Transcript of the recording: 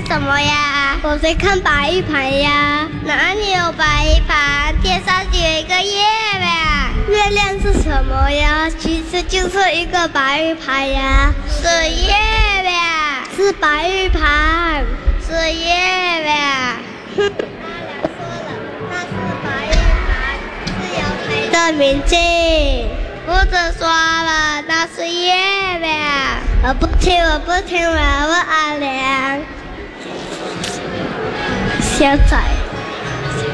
什么呀？我在看白玉盘呀。哪里有白玉盘？天上有一个月亮。月亮是什么呀？其实就是一个白玉盘呀。是月亮。是白玉盘。是月亮。哼，那是白玉盘，是瑶台的名字。不准说了，那是月亮。我不听了，问阿良。现在。